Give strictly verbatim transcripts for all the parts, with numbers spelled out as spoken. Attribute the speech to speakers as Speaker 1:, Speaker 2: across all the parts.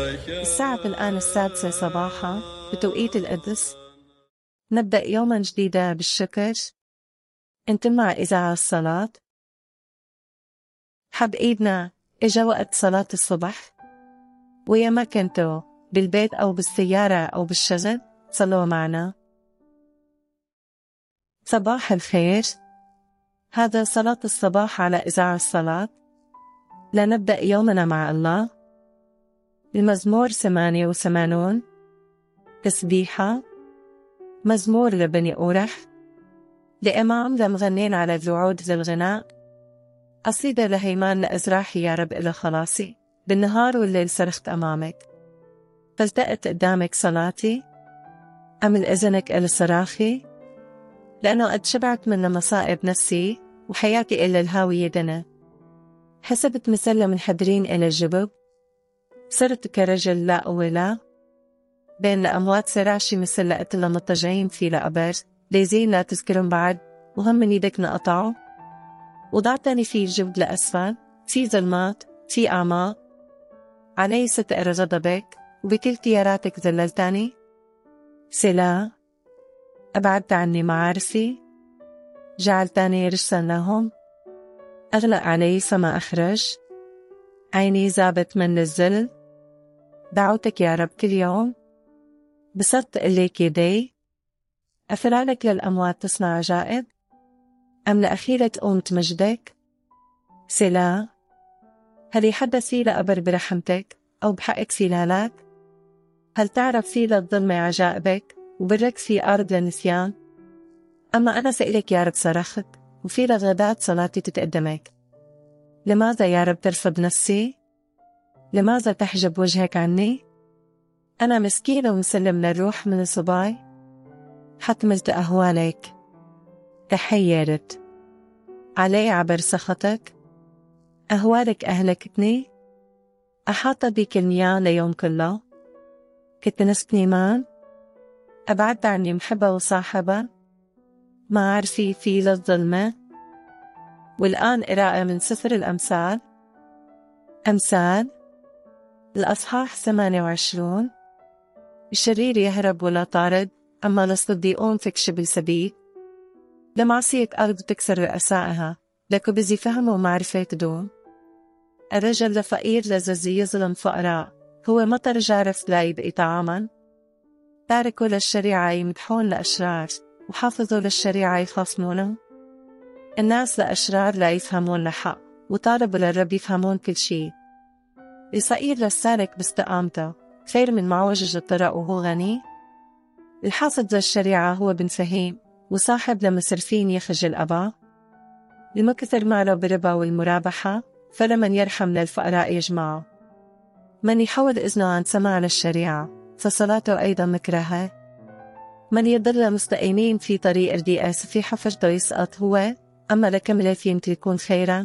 Speaker 1: الساعة الآن السادسة صباحا بتوقيت القدس. نبدأ يوما جديدا بالشكر. انتم مع إذاعة الصلاة. حب إيدنا إجا وقت صلاة الصبح، ويا ما كنتوا بالبيت أو بالسيارة أو بالشغل صلوا معنا. صباح الخير، هذا صلاة الصباح على إذاعة الصلاة. لنبدأ يومنا مع الله. المزمور ثمانية وثمانون، تسبيحة. مزمور لبني أورح، لإمام لمغنين على الوعود للغناء. قصيدة لهيمان لأزراحي يا رب إلى خلاصي، بالنهار والليل صرخت أمامك. فالتقت قدامك صلاتي، أمل إذنك إلى صراخي، لأنه قد شبعت من مصائب نفسي وحياتي إلى الهاوية دنا. حسبت مسلة من حدرين إلى الجبب، صرت كرجل لا أولا. بين الأموات سرعشي مثل لقتل مضطجعين في لأبر، ليزين لا تذكرن بعد وهم من يدك نقطعوا. وضعتني في الجبد لأسفل، في ظلمات، في أعماق. علي ستر غضبك وبكل تياراتك ذللتني. سلا، أبعدت عني معارفي، جعلتني رجسا لهم. أغلق علي فما أخرج، عيني زابت من الذل. دعوتك يا رب كل يوم، بسطت إليك يدي. أفرالك للأموات تصنع عجائب، أم لأخيرة قومت مجدك. سلا، هل يحدث في لأبر برحمتك أو بحقك في لالك؟ هل تعرف في للظلم عجائبك وبرك في أرض للنسيان؟ أما أنا سألك يا رب صرخت، وفي لغدات صلاتي تتقدمك. لماذا يا رب ترفض نفسي؟ لماذا تحجب وجهك عني؟ أنا مسكينة ومسلم للروح من الصباي، حتملت أهوالك. تحيرت علي عبر سخطك، أهوالك أهلكتني. أحاط بك النيان ليوم كله، كنت نسبني مان. أبعدت عني محبة وصاحبة، ما عارفي في للظلمة. والآن قراءة من سفر الأمثال. أمثال الأصحاح ثمانية وعشرون. الشرير يهرب ولا طارد، أما للصديقون تكشب السبيل. لمعصيك أرض تكسر رؤسائها، لكبزي فهم ومعرفة تدوم. الرجل لفقير لززي يظلم فقراء، هو مطر جارف لا يبقي طعاما. تاركوا للشريعة يمدحون لأشرار، وحافظوا للشريعة يخاصمونه. الناس لأشرار لا يفهمون لحق، وطالبوا للرب يفهمون كل شيء. الفقير للسالك باستقامته خير من معوجج الطرق وهو غني. الحافظ للشريعة هو بن فهيم، وصاحب لمسرفين يخجل أبا. المكثر ماله بربا والمرابحة، فلمن يرحم للفقراء يجمعه. من يحول إذنه عن سماع للشريعة، فصلاته أيضا مكرهة. من يضل مستقيمين في طريق الرئاسة في حفرته يسقط هو، أما لكملة يمتلكون خيرا.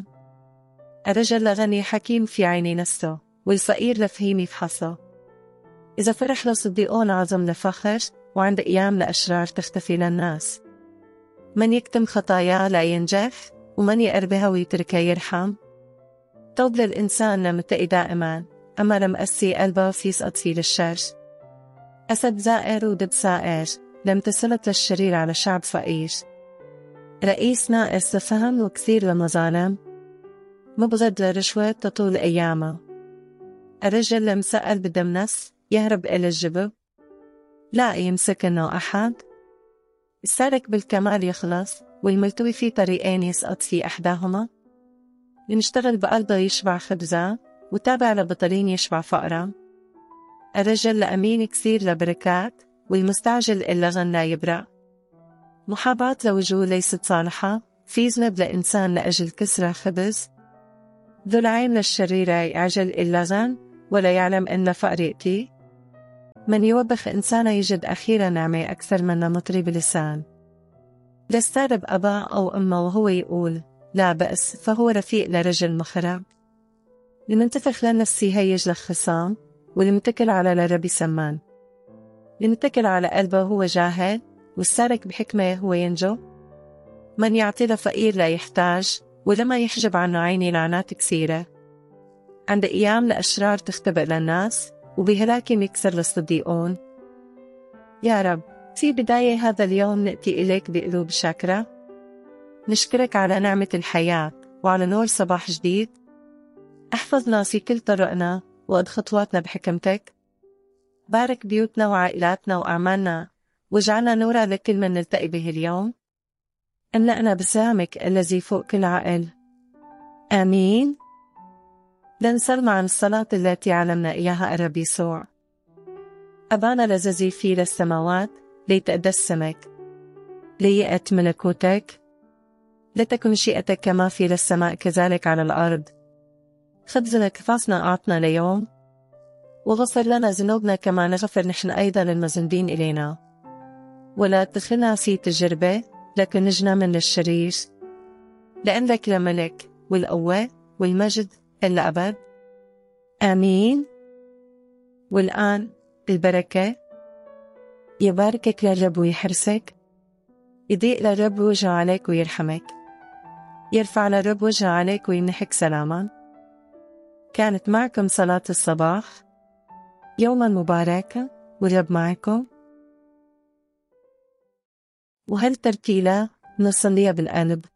Speaker 1: الرجل لغني حكيم في عيني نفسه، والفقير لفهيم يفحصه. إذا فرح لصديقون عظم لفخر، وعند أيام لأشرار تختفي للناس. من يكتم خطاياه لا ينجح، ومن يقربها ويتركها يرحم. توب للإنسان لمتقي دائما، أما لم أسي قلبه يسقط فيه للشر. أسد زائر ودب سائر، لم تسلط للشرير على شعب فقير. رئيس ناقص لفهم وكثير لمظالم، مبغض لرشوة تطول أيامه. الرجل لمسأل بدم نفس يهرب إلى الجبب، لا يمسكنه أحد. السالك بالكمال يخلص، والملتوي في طريقين يسقط في أحداهما. المشتغل بأرضه يشبع خبزا، وتابع لبطلين يشبع فقرا. الرجل لأمين كثير لبركات، والمستعجل إلا غنى يبرأ. محاباة لوجوه ليست صالحة، في ذنب لإنسان لأجل كسرة خبز. ذو العين للشريرة يعجل إلا غن، ولا يعلم إن فقر يأتي. من يوبخ إنسان يجد أخيرا نعمة أكثر من مطرب لسان. لستارب أبا أو أمه وهو يقول لا بأس، فهو رفيق لرجل مخرب. لمنتفخ لنفسي هيج لخصام، ولمتكل على لربي سمان. لمتكل على قلبه هو جاهل، والسارك بحكمة هو ينجو. من يعطي لفقير لا يحتاج، ولما يحجب عنه عيني لعنات كثيرة. عند أيام لأشرار تختبئ للناس، وبهلاكم يكسر الصديقون. يا رب، في بداية هذا اليوم نأتي إليك بقلوب شاكرة، نشكرك على نعمة الحياة وعلى نور صباح جديد. احفظنا في كل طرقنا وقد خطواتنا بحكمتك. بارك بيوتنا وعائلاتنا وأعمالنا، واجعلنا نورا لكل من نلتقي به اليوم. املأنا بسلامك الذي فوق كل عقل. آمين. لنسلم عن الصلاة التي علمنا إياها الرب يسوع. أبانا الذي في السماوات، ليتقدس اسمك، ليأت ملكوتك، لتكن شيئتك كما في السماء كذلك على الأرض. خبزنا كفافنا أعطنا اليوم، وغفر لنا ذنوبنا كما نغفر نحن أيضا للمذنبين إلينا، ولا تدخلنا في تجربة لكن نجنا من الشرير، لأن لك الملك والقوة والمجد إلى أبد. آمين. والآن البركة. يباركك للرب ويحرسك، يضيء للرب وجهه عليك ويرحمك، يرفع للرب وجهه عليك ويمنحك سلاما. كانت معكم صلاة الصباح. يوما مباركا والرب معكم. وهل ترتيلة نصليها بالقلب.